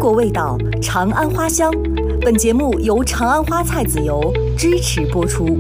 国味道，长安花香。本节目由长安花菜籽油支持播出。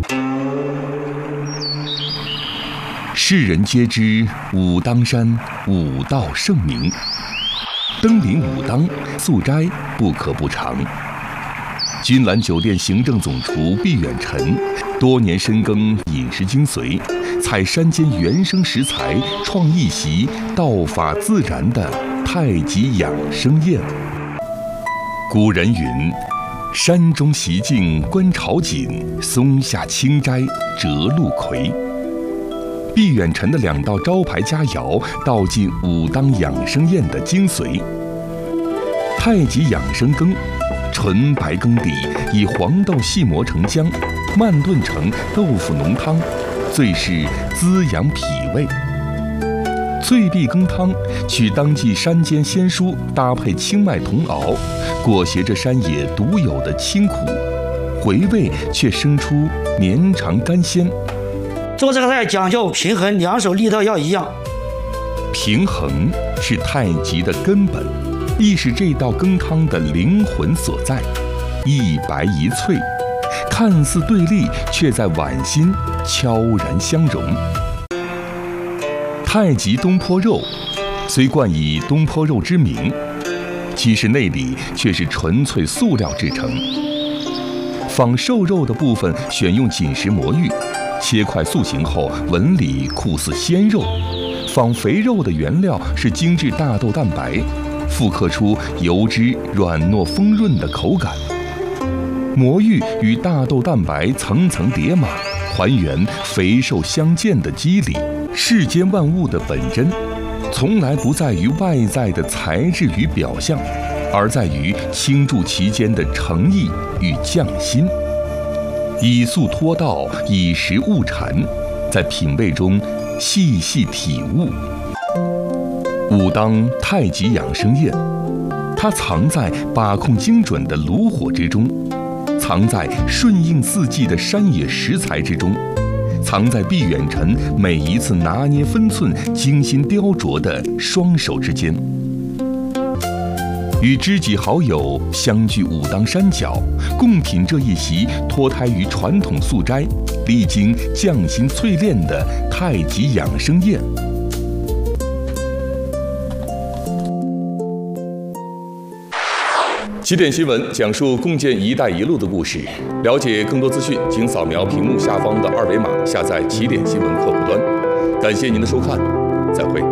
世人皆知武当山武道盛名，登临武当素斋不可不尝。君兰酒店行政总厨毕远臣多年深耕饮食精髓，采山间原生食材，创一席道法自然的太极养生宴。古人云：山中习静观潮景，松下清斋折鹿葵。毕远臣的2道招牌佳肴道尽武当养生宴的精髓。太极养生羹，纯白羹底以黄豆细磨成浆，慢炖成豆腐浓汤，最是滋养脾胃。脆壁羹汤取当季山间鲜蔬，搭配青麦同熬，裹挟着山野独有的清苦，回味却生出绵长甘鲜。 做这个菜讲究平衡，两手力道要一样。 平衡是太极的根本，亦是这道羹汤的灵魂所在。一白一脆，看似对立，却在碗心悄然相融。太极东坡肉虽冠以东坡肉之名，其实内里却是纯粹塑料制成。仿瘦肉的部分选用紧实魔芋，切块塑形后纹理酷似鲜肉。仿肥肉的原料是精致大豆蛋白，复刻出油脂软糯丰润的口感。魔芋与大豆蛋白层层叠码，还原肥瘦相间的肌理。世间万物的本真，从来不在于外在的材质与表象，而在于倾注其间的诚意与匠心。以素托道，以食悟禅，在品味中细细体悟。武当太极养生宴，它藏在把控精准的炉火之中，藏在顺应四季的山野食材之中，藏在毕远臣每一次拿捏分寸、精心雕琢的双手之间。与知己好友相聚武当山脚，共品这一席脱胎于传统素斋、历经匠心淬炼的太极养生宴。起点新闻讲述共建“一带一路”的故事。了解更多资讯，请扫描屏幕下方的2维码，下载起点新闻客户端。感谢您的收看，再会。